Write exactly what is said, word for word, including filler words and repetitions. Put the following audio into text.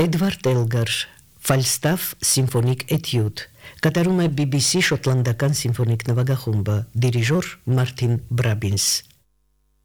Էդվարդ Էլգար, Ֆալստաֆ սիմֆոնիկ էտյուդ, կատարում է բի բի սի շոտլանդական սիմֆոնիկ նվագախումբը, դիրիժոր Մարտին Բրաբինս։